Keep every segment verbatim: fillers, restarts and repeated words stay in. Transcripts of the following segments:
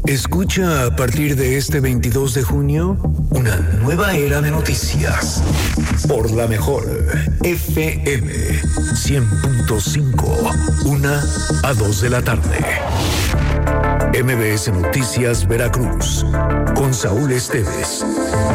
Escucha a partir de este veintidós de junio una nueva era de noticias por la mejor F M cien punto cinco, una a dos de la tarde. M B S Noticias Veracruz con Saúl Esteves.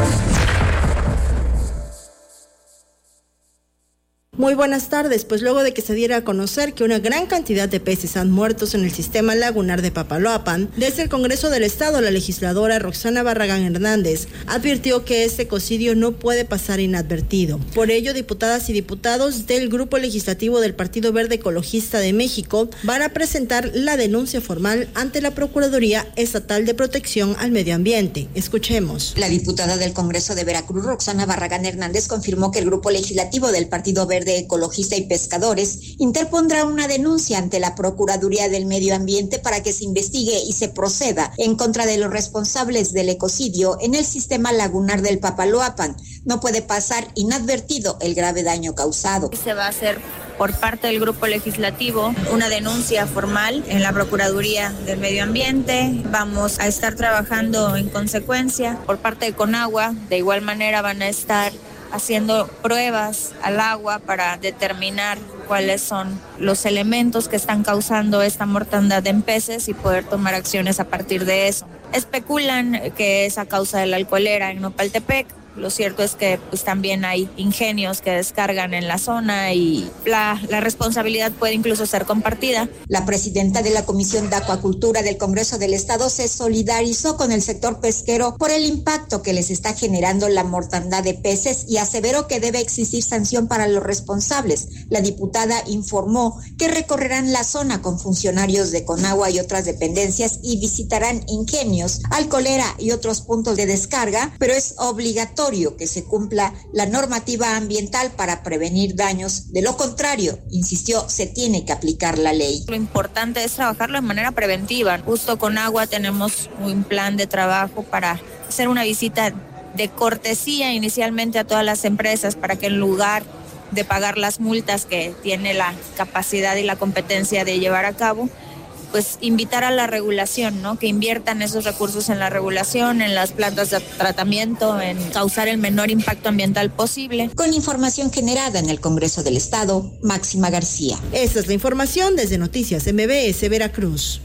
Muy buenas tardes, pues luego de que se diera a conocer que una gran cantidad de peces han muerto en el sistema lagunar de Papaloapan, desde el Congreso del Estado, la legisladora Roxana Barragán Hernández advirtió que este ecocidio no puede pasar inadvertido. Por ello, diputadas y diputados del Grupo Legislativo del Partido Verde Ecologista de México van a presentar la denuncia formal ante la Procuraduría Estatal de Protección al Medio Ambiente. Escuchemos. La diputada del Congreso de Veracruz, Roxana Barragán Hernández, confirmó que el Grupo Legislativo del Partido Verde Ecologista y Pescadores interpondrá una denuncia ante la Procuraduría del Medio Ambiente para que se investigue y se proceda en contra de los responsables del ecocidio en el sistema lagunar del Papaloapan. No puede pasar inadvertido el grave daño causado. Se va a hacer por parte del Grupo Legislativo una denuncia formal en la Procuraduría del Medio Ambiente. Vamos a estar trabajando en consecuencia por parte de Conagua. De igual manera van a estar haciendo pruebas al agua para determinar cuáles son los elementos que están causando esta mortandad en peces y poder tomar acciones a partir de eso. Especulan que es a causa de la alcoholera en Nopaltepec. Lo cierto es que pues también hay ingenios que descargan en la zona y la, la responsabilidad puede incluso ser compartida. La presidenta de la Comisión de Acuacultura del Congreso del Estado se solidarizó con el sector pesquero por el impacto que les está generando la mortandad de peces y aseveró que debe existir sanción para los responsables. La diputada informó que recorrerán la zona con funcionarios de Conagua y otras dependencias y visitarán ingenios, alcoholera y otros puntos de descarga, pero es obligatorio que se cumpla la normativa ambiental para prevenir daños. De lo contrario, insistió, se tiene que aplicar la ley. Lo importante es trabajarlo de manera preventiva. Justo con Agua tenemos un plan de trabajo para hacer una visita de cortesía inicialmente a todas las empresas para que en lugar de pagar las multas que tiene la capacidad y la competencia de llevar a cabo, pues invitar a la regulación, ¿no? Que inviertan esos recursos en la regulación, en las plantas de tratamiento, en causar el menor impacto ambiental posible. Con información generada en el Congreso del Estado, Máxima García. Esta es la información desde Noticias M B S Veracruz.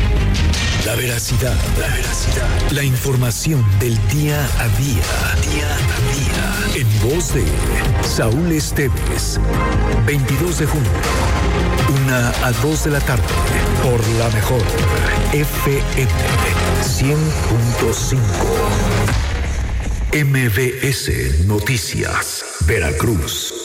La veracidad, la veracidad, la información del día a día, día a día, en voz de Saúl Esteves, veintidós de junio, una a dos de la tarde, por la mejor F M cien punto cinco. M B S Noticias, Veracruz.